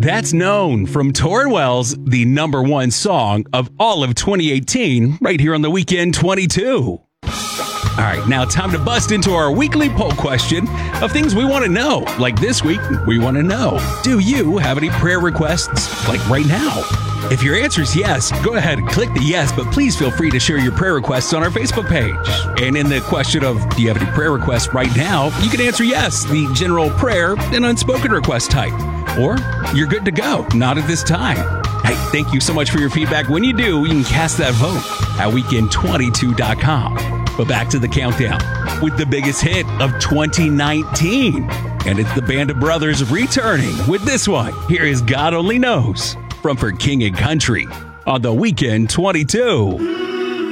That's Known from Torrin Wells, the number one song of all of 2018, right here on the Weekend 22. All right, now time to bust into our weekly poll question of things we want to know. Like this week, we want to know, do you have any prayer requests, like right now? If your answer is yes, go ahead and click the yes, but please feel free to share your prayer requests on our Facebook page. And in the question of, do you have any prayer requests right now, you can answer yes, the general prayer and unspoken request type. Or you're good to go, not at this time. Hey, thank you so much for your feedback. When you do, you can cast that vote at weekend22.com. But back to the countdown with the biggest hit of 2019. And it's the Band of Brothers returning with this one. Here is God Only Knows from For King and Country on the Weekend 22.